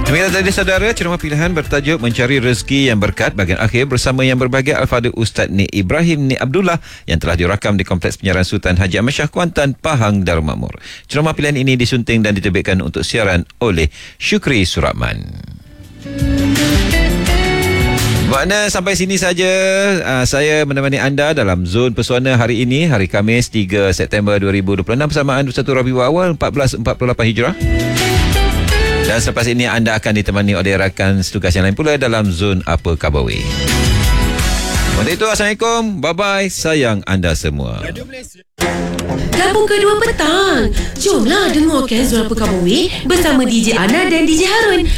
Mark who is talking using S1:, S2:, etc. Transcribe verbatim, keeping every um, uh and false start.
S1: Demikian tadi saudara, ceramah pilihan bertajuk Mencari Rezeki yang Berkat bahagian akhir bersama yang berbahagia Al-Fadhil Ustaz Nik Ibrahim Nik Abdullah yang telah dirakam di Kompleks Penyiaran Sultan Haji Ahmad Shah Kuantan, Pahang, Darul Makmur. Ceramah pilihan ini disunting dan diterbitkan untuk siaran oleh Syukri Suratman. Makna sampai sini saja uh, saya menemani anda dalam Zon Pesona hari ini, hari Khamis tiga September dua ribu dua puluh enam bersamaan dua puluh satu Rabiul Awal empat belas empat puluh lapan Hijrah. Dan selepas ini anda akan ditemani oleh rakan setugas yang lain pula dalam Zon Apa Khabar Weh. Untuk itu, Assalamualaikum, bye-bye, sayang anda semua.
S2: Gabung kedua petang. Jomlah dengarkan Zon Apa Khabar Weh bersama D J Ana dan D J Harun.